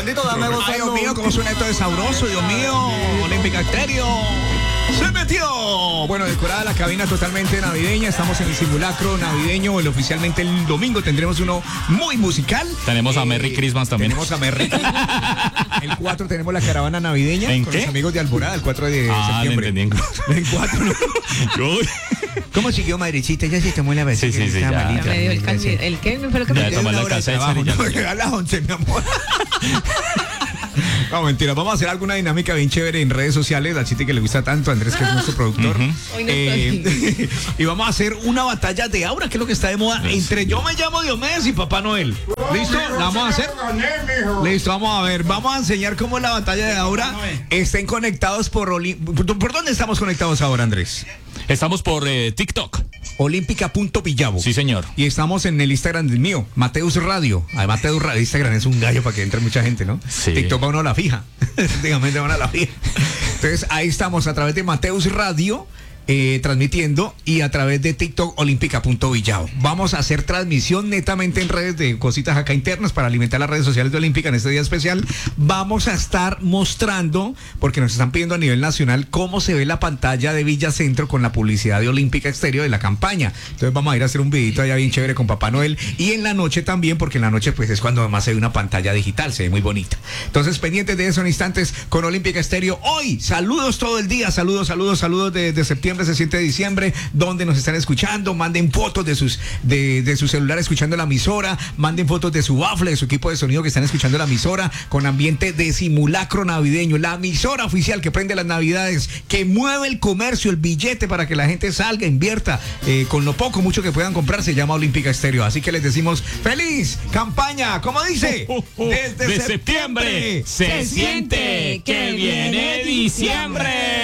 Bendito, dame voz. Ay, Dios mío, cómo suena esto de sabroso, Dios mío. Olímpica Estéreo. Se metió. Bueno, decorada la cabina totalmente navideña. Estamos en el simulacro navideño. Oficialmente el domingo tendremos uno muy musical. Tenemos a Merry Christmas también. Tenemos a Merry Christmas. El 4 tenemos la caravana navideña. ¿En con qué? los amigos de Alborada, el 4 de septiembre. No entendí. El 4. ¿Cómo siguió Madrecita? Ya se tomó la vez. Sí, ya. Ya me dio el qué, me fue lo que Ya me dio. tomó la Una hora de cassette trabajo, y ya. ¿no? A las 11, mi amor. No, mentira, vamos a hacer alguna dinámica bien chévere en redes sociales, a Chiti que le gusta tanto, Andrés que es nuestro productor. Hoy no estoy. Y vamos a hacer una batalla de aura, que es lo que está de moda, entre Yo me llamo Diomedes y Papá Noel. ¿Listo? ¿La vamos a hacer? Listo, vamos a ver, vamos a enseñar cómo es la batalla de aura. Estén conectados por dónde estamos conectados ahora, Andrés? Estamos por TikTok. Olímpica.villavo. Sí, señor. Y estamos en el Instagram del mío, Mateus Radio. Además, Mateus Radio, Instagram es un gallo para que entre mucha gente, ¿no? Sí. TikTok va uno a la fija. Dígame, va uno a la fija. Entonces, ahí estamos a través de Mateus Radio. Transmitiendo y a través de TikTok Olímpica.villavo. Vamos a hacer transmisión netamente en redes de cositas acá internas para alimentar las redes sociales de Olímpica en este día especial. Vamos a estar mostrando, porque nos están pidiendo a nivel nacional, cómo se ve la pantalla de Villa Centro con la publicidad de Olímpica Estéreo de la campaña. Entonces vamos a ir a hacer un videito allá bien chévere con Papá Noel y en la noche también, porque en la noche pues es cuando más se ve una pantalla digital, se ve muy bonita. Entonces pendientes de eso en instantes con Olímpica Estéreo. Hoy, saludos todo el día, saludos de septiembre. Se siente diciembre, donde nos están escuchando, manden fotos de su celular escuchando la emisora, manden fotos de su bafle, de su equipo de sonido que están escuchando la emisora, con ambiente de simulacro navideño, la emisora oficial que prende las navidades, que mueve el comercio, el billete para que la gente salga, invierta, con lo poco, mucho que puedan comprar, se llama Olímpica Estéreo. Así que les decimos, ¡feliz campaña! ¿Cómo dice? Desde septiembre se siente que viene diciembre.